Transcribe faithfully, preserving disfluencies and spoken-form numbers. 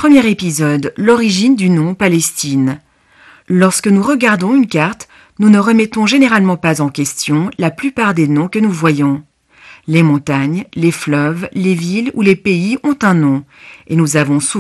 Premier épisode, l'origine du nom Palestine. Lorsque nous regardons une carte, nous ne remettons généralement pas en question la plupart des noms que nous voyons. Les montagnes, les fleuves, les villes ou les pays ont un nom, et nous avons souvent